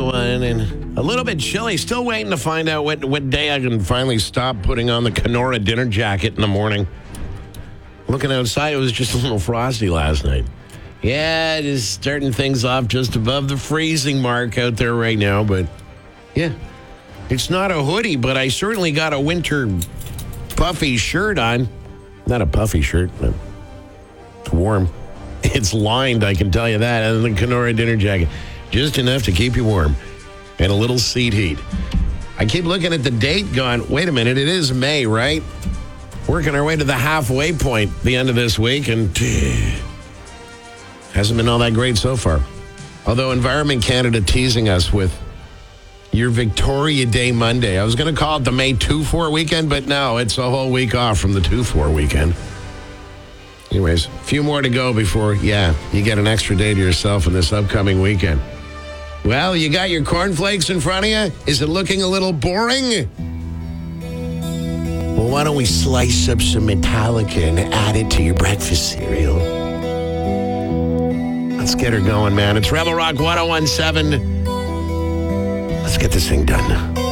one and a little bit chilly. Still waiting to find out what day I can finally stop putting on the Kenora dinner jacket in the morning. Looking outside, it was just a little frosty last night. Yeah, just starting things off just above the freezing mark out there right now. But yeah, it's not a hoodie, but I certainly got a winter puffy shirt on. Not a puffy shirt, but it's warm. It's lined, I can tell you that. And the Kenora dinner jacket. Just enough to keep you warm. And a little seat heat. I keep looking at the date going, wait a minute, it is May, right? Working our way to the halfway point the end of this week. And hasn't been all that great so far. Although Environment Canada teasing us with your Victoria Day Monday. I was going to call it the May 2-4 weekend, but no, it's a whole week off from the 2-4 weekend. Anyways, a few more to go before, you get an extra day to yourself in this upcoming weekend. Well, you got your cornflakes in front of you? Is it looking a little boring? Well, why don't we slice up some Metallica and add it to your breakfast cereal? Let's get her going, man. It's Rebel Rock 1017. Let's get this thing done.